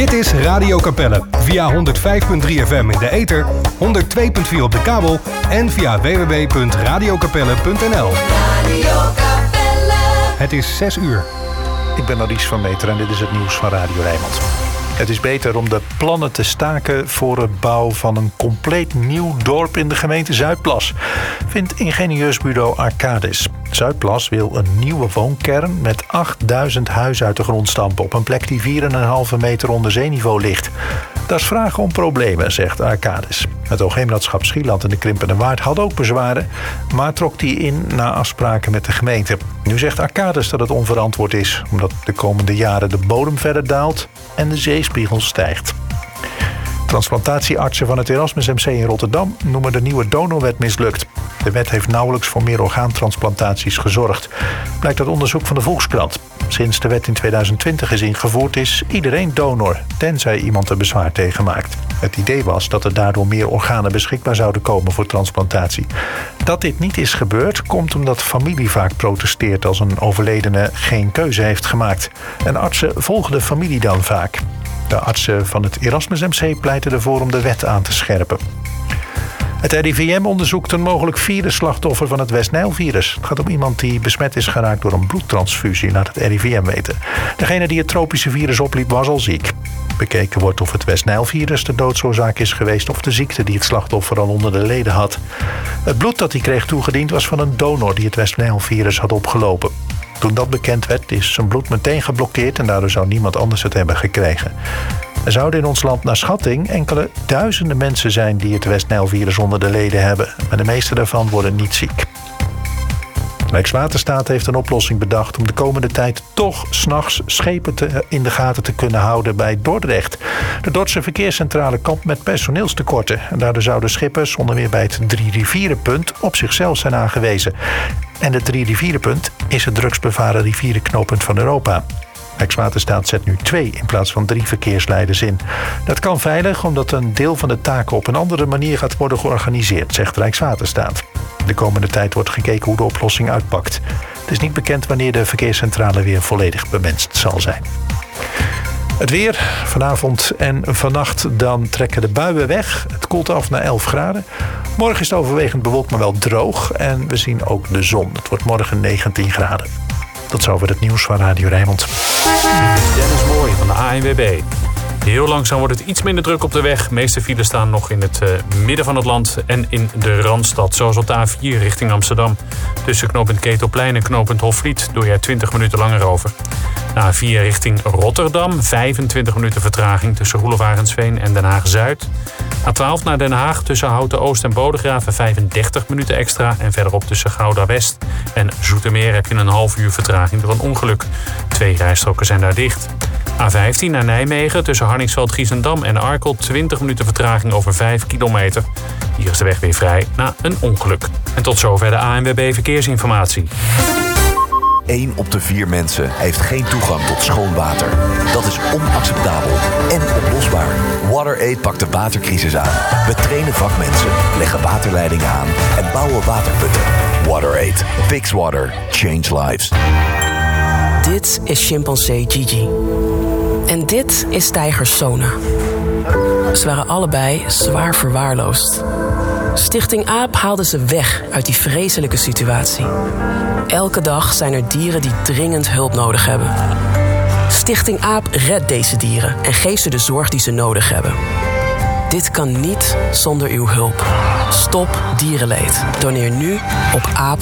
Dit is Radio Capelle. Via 105.3 FM in de ether, 102.4 op de kabel en via www.radiocapelle.nl. Radio Capelle. Het is 6 uur. Ik ben Alice van Meter en dit is het nieuws van Radio Rijnmond. Het is beter om de plannen te staken voor het bouwen van een compleet nieuw dorp in de gemeente Zuidplas, vindt ingenieursbureau Arcadis. Zuidplas wil een nieuwe woonkern met 8000 huizen uit de grond stampen op een plek die 4,5 meter onder zeeniveau ligt. Dat is vragen om problemen, zegt Arcadis. Het Oogheemraadschap Schieland en de Krimpende Waard hadden ook bezwaren, maar trok die in na afspraken met de gemeente. Nu zegt Arcadis dat het onverantwoord is, omdat de komende jaren de bodem verder daalt en de zeespiegel stijgt. Transplantatieartsen van het Erasmus MC in Rotterdam noemen de nieuwe donorwet mislukt. De wet heeft nauwelijks voor meer orgaantransplantaties gezorgd, blijkt uit onderzoek van de Volkskrant. Sinds de wet in 2020 is ingevoerd is iedereen donor, tenzij iemand er bezwaar tegen maakt. Het idee was dat er daardoor meer organen beschikbaar zouden komen voor transplantatie. Dat dit niet is gebeurd, komt omdat familie vaak protesteert als een overledene geen keuze heeft gemaakt. En artsen volgen de familie dan vaak. De artsen van het Erasmus MC pleiten ervoor om de wet aan te scherpen. Het RIVM onderzoekt een mogelijk vierde slachtoffer van het West-Nijl-virus. Het gaat om iemand die besmet is geraakt door een bloedtransfusie, laat het RIVM weten. Degene die het tropische virus opliep was al ziek. Bekeken wordt of het West-Nijl-virus de doodsoorzaak is geweest of de ziekte die het slachtoffer al onder de leden had. Het bloed dat hij kreeg toegediend was van een donor die het West-Nijl-virus had opgelopen. Toen dat bekend werd, is zijn bloed meteen geblokkeerd en daardoor zou niemand anders het hebben gekregen. Er zouden in ons land naar schatting enkele duizenden mensen zijn die het West-Nijl-virus onder de leden hebben, maar de meeste daarvan worden niet ziek. Rijkswaterstaat heeft een oplossing bedacht om de komende tijd toch 's nachts schepen in de gaten te kunnen houden bij Dordrecht. De Dordtse verkeerscentrale kampt met personeelstekorten en daardoor zouden schippers onder meer bij het Drierivierenpunt op zichzelf zijn aangewezen. En het Drierivierenpunt is het drugsbevaren rivierenknooppunt van Europa. Rijkswaterstaat zet nu 2 in plaats van 3 verkeersleiders in. Dat kan veilig omdat een deel van de taken op een andere manier gaat worden georganiseerd, zegt Rijkswaterstaat. De komende tijd wordt gekeken hoe de oplossing uitpakt. Het is niet bekend wanneer de verkeerscentrale weer volledig bemenst zal zijn. Het weer, vanavond en vannacht dan trekken de buien weg. Het koelt af naar 11 graden. Morgen is het overwegend bewolkt, maar wel droog. En we zien ook de zon. Het wordt morgen 19 graden. Tot zover het nieuws van Radio Rijnmond. Dennis Mooi van de ANWB. Heel langzaam wordt het iets minder druk op de weg. De meeste files staan nog in het midden van het land en in de Randstad. Zoals op de A4 richting Amsterdam. Tussen knooppunt Ketelplein en knooppunt Hofvliet doe je er 20 minuten langer over. De A4 richting Rotterdam. 25 minuten vertraging tussen Roelofarensveen en Den Haag-Zuid. A12 naar Den Haag tussen Houten-Oost en Bodegraven 35 minuten extra. En verderop tussen Gouda-West en Zoetermeer heb je een half uur vertraging door een ongeluk. 2 rijstroken zijn daar dicht. A15 naar Nijmegen tussen Harningsveld, Giesendam en Arkel 20 minuten vertraging over 5 kilometer. Hier is de weg weer vrij na een ongeluk. En tot zover de ANWB Verkeersinformatie. 1 op de 4 mensen heeft geen toegang tot schoon water. Dat is onacceptabel en oplosbaar. WaterAid pakt de watercrisis aan. We trainen vakmensen, leggen waterleidingen aan en bouwen waterputten. WaterAid. Fix water. Change lives. Dit is chimpansee Gigi. En dit is tijger Sona. Ze waren allebei zwaar verwaarloosd. Stichting AAP haalde ze weg uit die vreselijke situatie. Elke dag zijn er dieren die dringend hulp nodig hebben. Stichting AAP redt deze dieren en geeft ze de zorg die ze nodig hebben. Dit kan niet zonder uw hulp. Stop dierenleed. Doneer nu op AAP.